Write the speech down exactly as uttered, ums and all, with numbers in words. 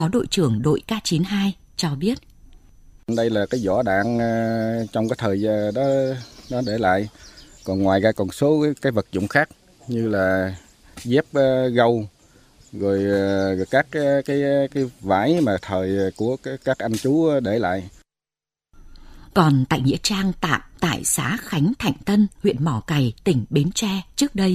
Phó đội trưởng đội K chín hai cho biết. Đây là cái vỏ đạn trong cái thời gian đó nó để lại. Còn ngoài ra còn số cái, cái vật dụng khác như là dép gâu, rồi, rồi các cái, cái cái vải mà thời của các anh chú để lại. Còn tại nghĩa trang tạm tại xã Khánh Thạnh Tân, huyện Mỏ Cày, tỉnh Bến Tre trước đây,